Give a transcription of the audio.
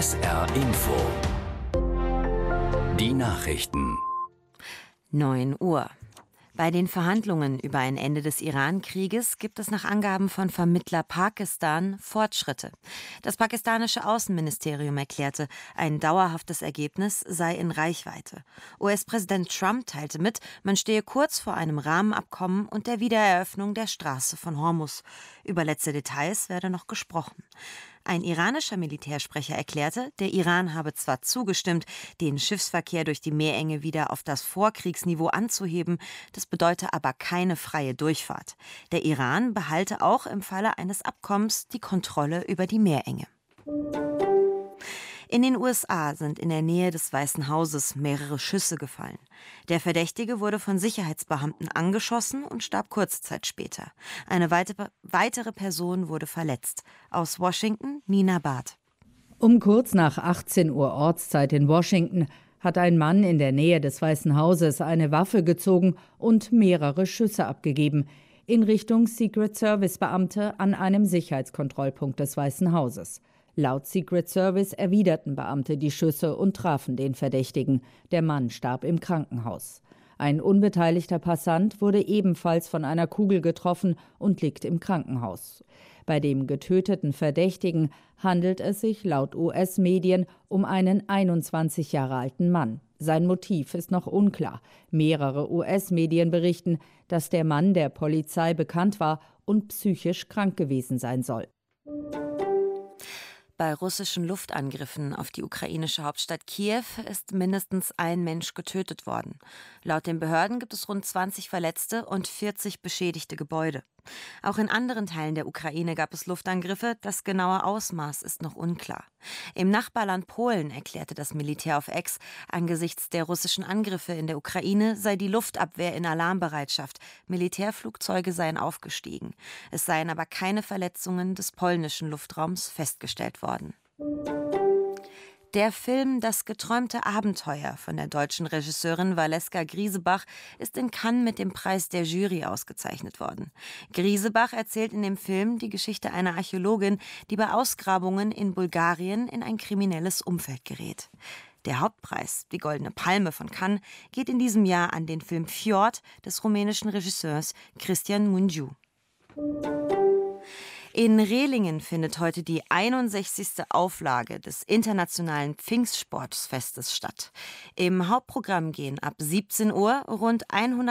SR Info. Die Nachrichten. 9 Uhr. Bei den Verhandlungen über ein Ende des Iran-Krieges gibt es nach Angaben von Vermittler Pakistan Fortschritte. Das pakistanische Außenministerium erklärte, ein dauerhaftes Ergebnis sei in Reichweite. US-Präsident Trump teilte mit, man stehe kurz vor einem Rahmenabkommen und der Wiedereröffnung der Straße von Hormuz. Über letzte Details werde noch gesprochen. Ein iranischer Militärsprecher erklärte, der Iran habe zwar zugestimmt, den Schiffsverkehr durch die Meerenge wieder auf das Vorkriegsniveau anzuheben, das bedeute aber keine freie Durchfahrt. Der Iran behalte auch im Falle eines Abkommens die Kontrolle über die Meerenge. In den USA sind in der Nähe des Weißen Hauses mehrere Schüsse gefallen. Der Verdächtige wurde von Sicherheitsbeamten angeschossen und starb kurze Zeit später. Eine weitere Person wurde verletzt. Aus Washington, Nina Barth. Um kurz nach 18 Uhr Ortszeit in Washington hat ein Mann in der Nähe des Weißen Hauses eine Waffe gezogen und mehrere Schüsse abgegeben in Richtung Secret Service Beamte an einem Sicherheitskontrollpunkt des Weißen Hauses. Laut Secret Service erwiderten Beamte die Schüsse und trafen den Verdächtigen. Der Mann starb im Krankenhaus. Ein unbeteiligter Passant wurde ebenfalls von einer Kugel getroffen und liegt im Krankenhaus. Bei dem getöteten Verdächtigen handelt es sich laut US-Medien um einen 21 Jahre alten Mann. Sein Motiv ist noch unklar. Mehrere US-Medien berichten, dass der Mann der Polizei bekannt war und psychisch krank gewesen sein soll. Bei russischen Luftangriffen auf die ukrainische Hauptstadt Kiew ist mindestens ein Mensch getötet worden. Laut den Behörden gibt es rund 20 Verletzte und 40 beschädigte Gebäude. Auch in anderen Teilen der Ukraine gab es Luftangriffe, das genaue Ausmaß ist noch unklar. Im Nachbarland Polen erklärte das Militär auf X, angesichts der russischen Angriffe in der Ukraine sei die Luftabwehr in Alarmbereitschaft, Militärflugzeuge seien aufgestiegen. Es seien aber keine Verletzungen des polnischen Luftraums festgestellt worden. Der Film »Das geträumte Abenteuer« von der deutschen Regisseurin Valeska Griesebach ist in Cannes mit dem Preis der Jury ausgezeichnet worden. Griesebach erzählt in dem Film die Geschichte einer Archäologin, die bei Ausgrabungen in Bulgarien in ein kriminelles Umfeld gerät. Der Hauptpreis, die Goldene Palme von Cannes, geht in diesem Jahr an den Film Fjord des rumänischen Regisseurs Cristian Mungiu. In Rehlingen findet heute die 61. Auflage des Internationalen Pfingstsportfestes statt. Im Hauptprogramm gehen ab 17 Uhr rund 100